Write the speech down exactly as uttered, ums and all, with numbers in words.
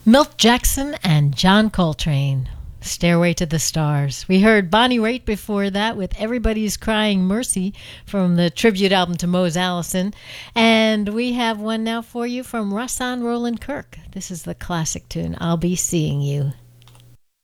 Milt Jackson and John Coltrane, Stairway to the Stars. We heard Bonnie Raitt before that with Everybody's Crying Mercy from the tribute album to Mose Allison. And we have one now for you from Rahsaan Roland Kirk. This is the classic tune, I'll Be Seeing You.